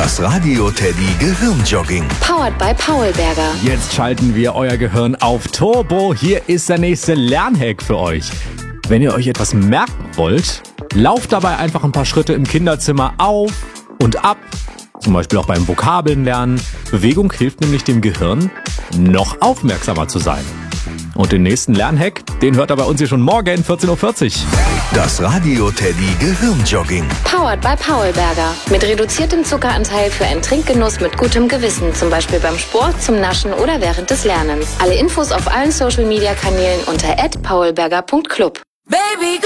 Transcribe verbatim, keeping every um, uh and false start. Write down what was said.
Das Radio Teddy Gehirnjogging. Powered by Paulberger. Jetzt schalten wir euer Gehirn auf Turbo. Hier ist der nächste Lernhack für euch. Wenn ihr euch etwas merken wollt, lauft dabei einfach ein paar Schritte im Kinderzimmer auf und ab. Zum Beispiel auch beim Vokabeln lernen. Bewegung hilft nämlich dem Gehirn, noch aufmerksamer zu sein. Und den nächsten Lernhack, den hört ihr bei uns hier schon morgen vierzehn Uhr vierzig. Das Radio Teddy Gehirnjogging. Powered by Paulberger. Mit reduziertem Zuckeranteil für einen Trinkgenuss mit gutem Gewissen. Zum Beispiel beim Sport, zum Naschen oder während des Lernens. Alle Infos auf allen Social Media Kanälen unter at paulberger punkt club. Baby